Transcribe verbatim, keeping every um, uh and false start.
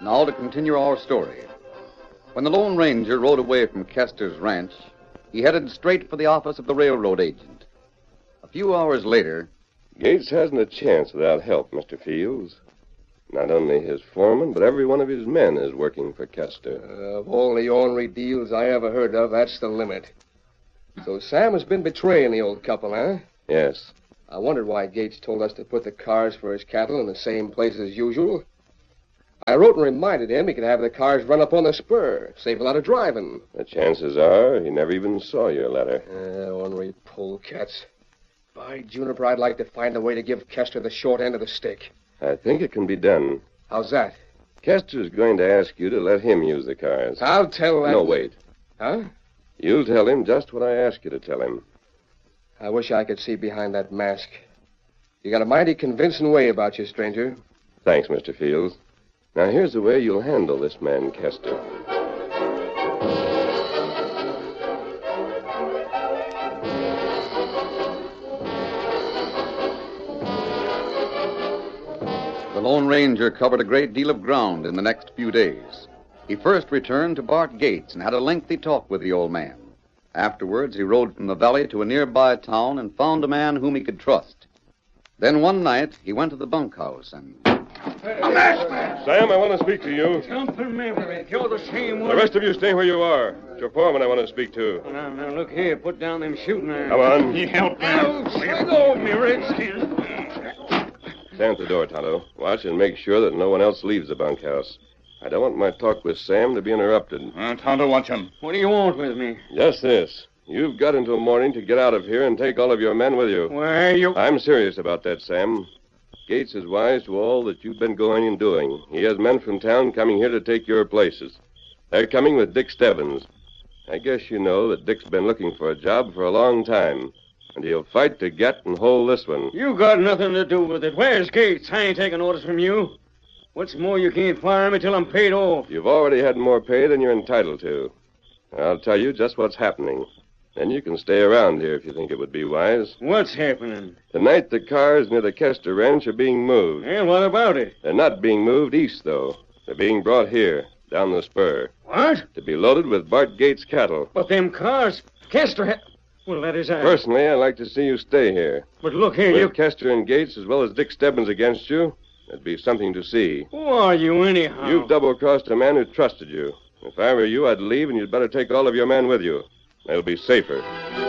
Now to continue our story. When the Lone Ranger rode away from Kester's ranch, he headed straight for the office of the railroad agent. A few hours later... Gates hasn't a chance without help, Mister Fields. Not only his foreman, but every one of his men is working for Kester. Uh, of all the ornery deals I ever heard of, that's the limit. So Sam has been betraying the old couple, huh? Yes. I wondered why Gates told us to put the cars for his cattle in the same place as usual. I wrote and reminded him he could have the cars run up on the spur, save a lot of driving. The chances are he never even saw your letter. Uh, ornery polecats. By Juniper, I'd like to find a way to give Kester the short end of the stick. I think it can be done. How's that? Kester's going to ask you to let him use the cars. I'll tell that... No, wait. Huh? You'll tell him just what I ask you to tell him. I wish I could see behind that mask. You got a mighty convincing way about you, stranger. Thanks, Mister Fields. Now, here's the way you'll handle this man, Kester. The Lone Ranger covered a great deal of ground in the next few days. He first returned to Bart Gates and had a lengthy talk with the old man. Afterwards, he rode from the valley to a nearby town and found a man whom he could trust. Then one night, he went to the bunkhouse and... A masked man! Sam, I want to speak to you. Jumping Maverick, you're the same one. The rest of you stay where you are. It's your foreman I want to speak to. Now, now, look here. Put down them shooting irons. Come on. You help me. Now, let go of me, Redskin. Stand at the door, Tonto. Watch and make sure that no one else leaves the bunkhouse. I don't want my talk with Sam to be interrupted. Uh, Tonto, watch him. What do you want with me? Just this. You've got until morning to get out of here and take all of your men with you. Where you... I'm serious about that, Sam. Gates is wise to all that you've been going and doing. He has men from town coming here to take your places. They're coming with Dick Stebbins. I guess you know that Dick's been looking for a job for a long time. And he'll fight to get and hold this one. You got nothing to do with it. Where's Gates? I ain't taking orders from you. What's more, you can't fire me till I'm paid off. You've already had more pay than you're entitled to. I'll tell you just what's happening. Then you can stay around here if you think it would be wise. What's happening? Tonight, the cars near the Kester Ranch are being moved. And what about it? They're not being moved east, though. They're being brought here, down the spur. What? To be loaded with Bart Gates' cattle. But them cars... Kester had... Well, that is... I... Personally, I'd like to see you stay here. But look here, With you... Kester and Gates, as well as Dick Stebbins against you, it'd be something to see. Who are you, anyhow? You've double-crossed a man who trusted you. If I were you, I'd leave, and you'd better take all of your men with you. They'll be safer.